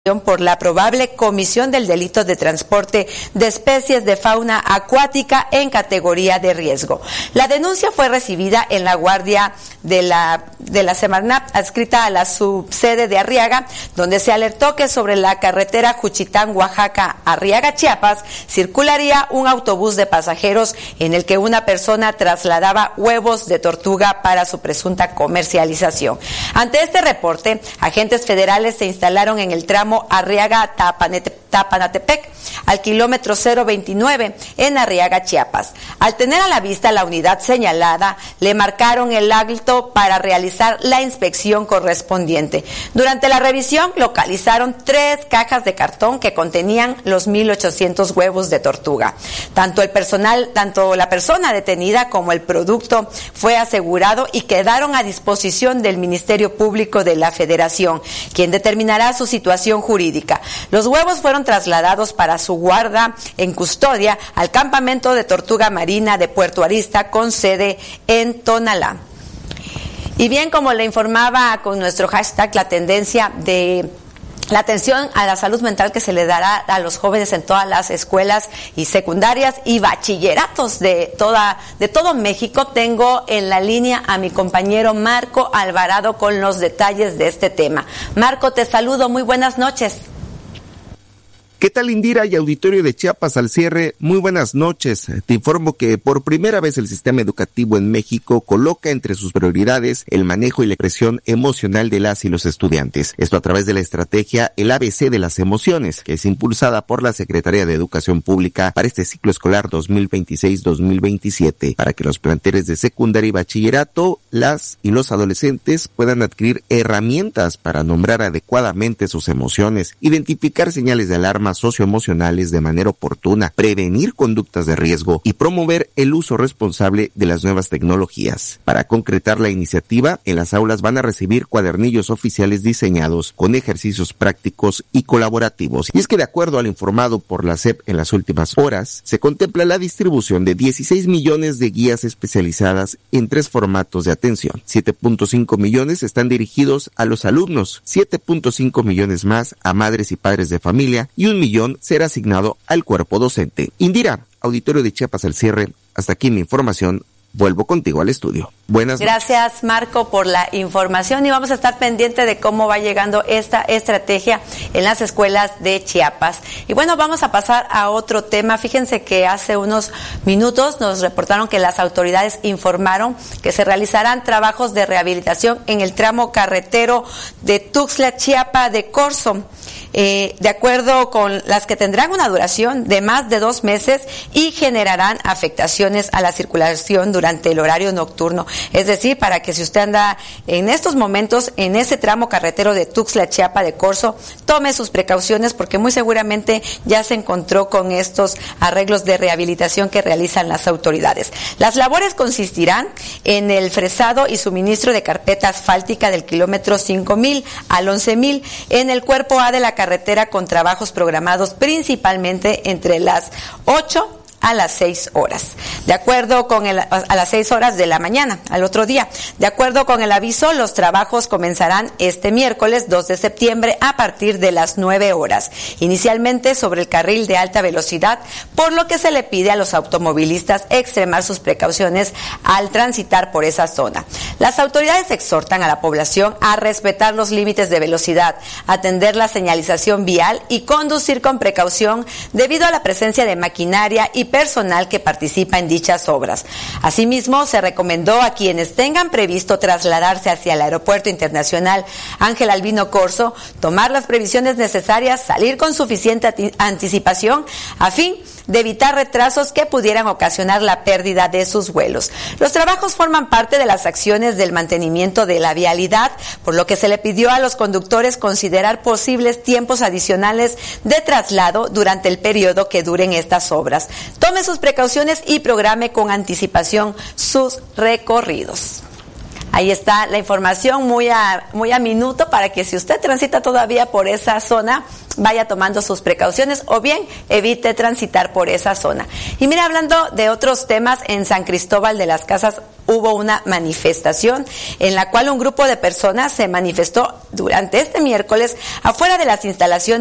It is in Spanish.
por la probable comisión del delito de transporte de especies de fauna acuática en categoría de riesgo. La denuncia fue recibida en la guardia de la Semarnat, adscrita a la subsede de Arriaga, donde se alertó que sobre la carretera Juchitán, Oaxaca, Arriaga, Chiapas, circularía un autobús de pasajeros en el que una persona trasladaba huevos de tortuga para su presunta comercialización. Ante este reporte, agentes federales se instalaron en el tramo Arriaga-Tapanatepec, al kilómetro 029, en Arriaga, Chiapas. Al tener a la vista la unidad señalada, le marcaron el alto para realizar la inspección correspondiente. Durante la revisión, localizaron 3 cajas de cartón que contenían los 1,800 huevos de tortuga. Tanto la persona detenida como el producto fue asegurado y quedaron a disposición del Ministerio Público de la Federación, quien determinará su situación jurídica. Los huevos fueron trasladados para su guarda en custodia al campamento de tortuga marina de Puerto Arista, con sede en Tonalá. Y bien, como le informaba con nuestro hashtag, la tendencia de la atención a la salud mental que se le dará a los jóvenes en todas las escuelas y secundarias y bachilleratos de todo México. Tengo en la línea a mi compañero Marco Alvarado con los detalles de este tema. Marco, te saludo, muy buenas noches. ¿Qué tal, Indira y auditorio de Chiapas al cierre? Muy buenas noches. Te informo que por primera vez el sistema educativo en México coloca entre sus prioridades el manejo y la expresión emocional de las y los estudiantes. Esto a través de la estrategia El ABC de las emociones, que es impulsada por la Secretaría de Educación Pública para este ciclo escolar 2026-2027, para que los planteles de secundaria y bachillerato, las y los adolescentes puedan adquirir herramientas para nombrar adecuadamente sus emociones, identificar señales de alarma socioemocionales de manera oportuna, prevenir conductas de riesgo y promover el uso responsable de las nuevas tecnologías. Para concretar la iniciativa, en las aulas van a recibir cuadernillos oficiales diseñados con ejercicios prácticos y colaborativos. Y es que, de acuerdo al informado por la SEP en las últimas horas, se contempla la distribución de 16 millones de guías especializadas en 3 formatos de atención. 7.5 millones están dirigidos a los alumnos, 7.5 millones más a madres y padres de familia y 1 millón será asignado al cuerpo docente. Indira, auditorio de Chiapas al cierre, hasta aquí mi información. Vuelvo contigo al estudio. Buenas noches. Gracias, Marco, por la información, y vamos a estar pendiente de cómo va llegando esta estrategia en las escuelas de Chiapas. Y bueno, vamos a pasar a otro tema. Fíjense que hace unos minutos nos reportaron que las autoridades informaron que se realizarán trabajos de rehabilitación en el tramo carretero de Tuxtla, Chiapa de Corzo. De acuerdo con las que tendrán una duración de más de 2 meses y generarán afectaciones a la circulación durante el horario nocturno. Es decir, para que si usted anda en estos momentos en ese tramo carretero de Tuxtla, Chiapa de Corzo, tome sus precauciones, porque muy seguramente ya se encontró con estos arreglos de rehabilitación que realizan las autoridades. Las labores consistirán en el fresado y suministro de carpeta asfáltica del kilómetro 5,000 al 11,000 en el cuerpo A de la carretera, con trabajos programados principalmente entre las 8 a las 6 horas. De acuerdo con a las 6 horas de la mañana, al otro día. De acuerdo con el aviso, los trabajos comenzarán este miércoles 2 de septiembre a partir de las 9 horas. Inicialmente sobre el carril de alta velocidad, por lo que se le pide a los automovilistas extremar sus precauciones al transitar por esa zona. Las autoridades exhortan a la población a respetar los límites de velocidad, atender la señalización vial y conducir con precaución debido a la presencia de maquinaria y personal que participa en dichas obras. Asimismo, se recomendó a quienes tengan previsto trasladarse hacia el Aeropuerto Internacional Ángel Albino Corzo tomar las previsiones necesarias, salir con suficiente anticipación a fin de evitar retrasos que pudieran ocasionar la pérdida de sus vuelos. Los trabajos forman parte de las acciones del mantenimiento de la vialidad, por lo que se le pidió a los conductores considerar posibles tiempos adicionales de traslado durante el periodo que duren estas obras. Tome sus precauciones y programe con anticipación sus recorridos. Ahí está la información muy a minuto, para que si usted transita todavía por esa zona, vaya tomando sus precauciones o bien evite transitar por esa zona. Y mira, hablando de otros temas, en San Cristóbal de las Casas hubo una manifestación en la cual un grupo de personas se manifestó durante este miércoles afuera de las instalaciones